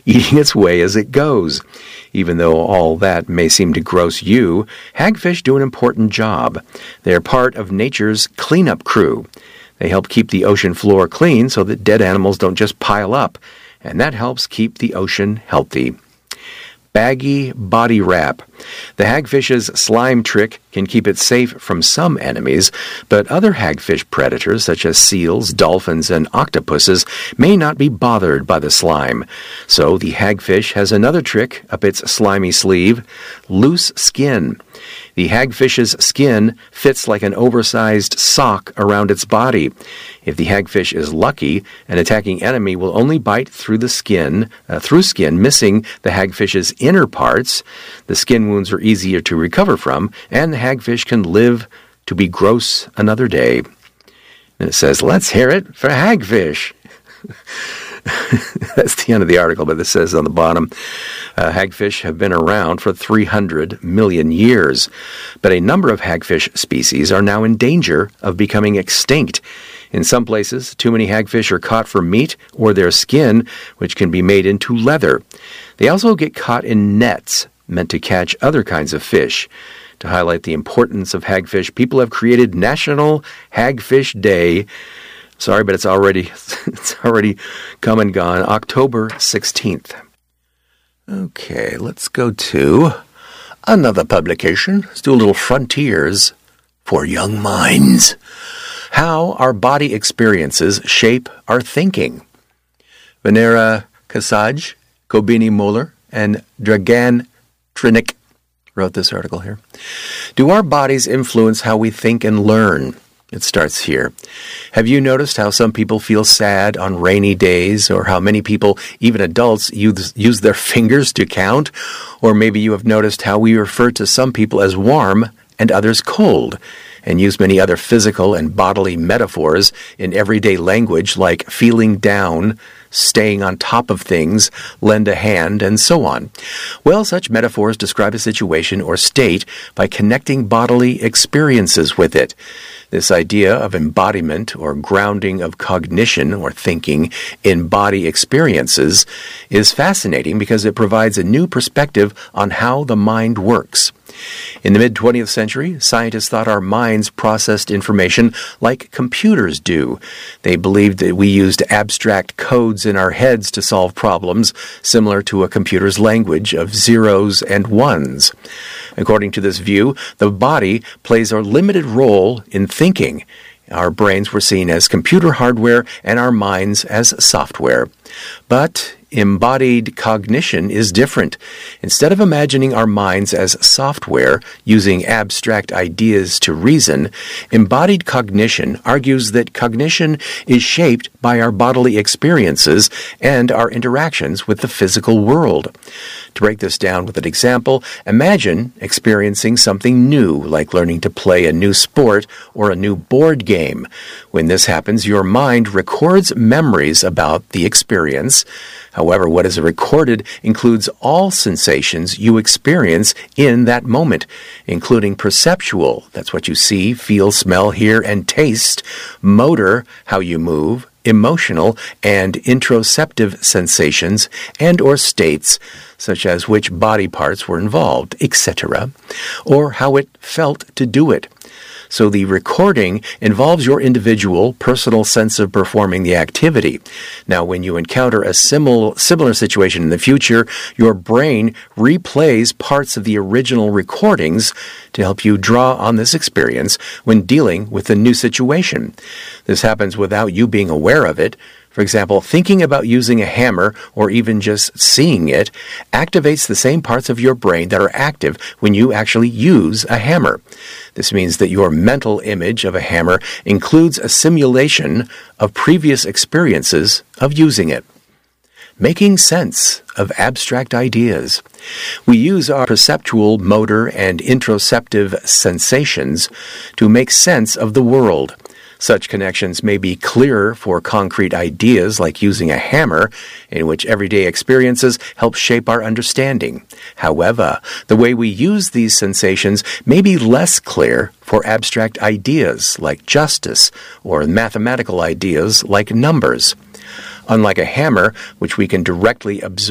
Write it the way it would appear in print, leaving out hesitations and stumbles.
eating its way as it goes. Even though all that may seem to gross you, hagfish do an important job. They are part of nature's cleanup crew. They help keep the ocean floor clean so that dead animals don't just pile up, and that helps keep the ocean healthy. Baggy body wrap. The hagfish's slime trick can keep it safe from some enemies, but other hagfish predators, such as seals, dolphins, and octopuses, may not be bothered by the slime. So the hagfish has another trick up its slimy sleeve: loose skin. The hagfish's skin fits like an oversized sock around its body. If the hagfish is lucky, an attacking enemy will only bite through skin, missing the hagfish's inner parts. The skin wounds are easier to recover from, and the hagfish can live to be gross another day. And it says, let's hear it for hagfish. That's the end of the article, but this says on the bottom, hagfish have been around for 300 million years, but a number of hagfish species are now in danger of becoming extinct. In some places, too many hagfish are caught for meat or their skin, which can be made into leather. They also get caught in nets meant to catch other kinds of fish. To highlight the importance of hagfish, people have created National Hagfish Day. Sorry, but it's already come and gone, October 16th. Okay, let's go to another publication. Let's do a little Frontiers for Young Minds. How our body experiences shape our thinking. Venera Kasaj, Kobini Moller, and Dragan Trinik wrote this article here. Do our bodies influence how we think and learn? It starts here. Have you noticed how some people feel sad on rainy days, or how many people, even adults, use their fingers to count? Or maybe you have noticed how we refer to some people as warm and others cold, and use many other physical and bodily metaphors in everyday language like feeling down, staying on top of things, lend a hand, and so on. Well, such metaphors describe a situation or state by connecting bodily experiences with it. This idea of embodiment or grounding of cognition or thinking in body experiences is fascinating because it provides a new perspective on how the mind works. In the mid-20th century, scientists thought our minds processed information like computers do. They believed that we used abstract codes in our heads to solve problems, similar to a computer's language of zeros and ones. According to this view, the body plays a limited role in thinking. Our brains were seen as computer hardware and our minds as software. But embodied cognition is different. Instead of imagining our minds as software, using abstract ideas to reason, embodied cognition argues that cognition is shaped by our bodily experiences and our interactions with the physical world. To break this down with an example, imagine experiencing something new, like learning to play a new sport or a new board game. When this happens, your mind records memories about the experience. However, what is recorded includes all sensations you experience in that moment, including perceptual, that's what you see, feel, smell, hear, and taste, motor, how you move, emotional and interoceptive sensations and or states, such as which body parts were involved, etc., or how it felt to do it. So the recording involves your individual, personal sense of performing the activity. Now, when you encounter a similar situation in the future, your brain replays parts of the original recordings to help you draw on this experience when dealing with a new situation. This happens without you being aware of it. For example, thinking about using a hammer or even just seeing it activates the same parts of your brain that are active when you actually use a hammer. This means that your mental image of a hammer includes a simulation of previous experiences of using it. Making sense of abstract ideas. We use our perceptual, motor, and interoceptive sensations to make sense of the world. Such connections may be clearer for concrete ideas like using a hammer, in which everyday experiences help shape our understanding. However, the way we use these sensations may be less clear for abstract ideas like justice or mathematical ideas like numbers. Unlike a hammer, which we can directly observe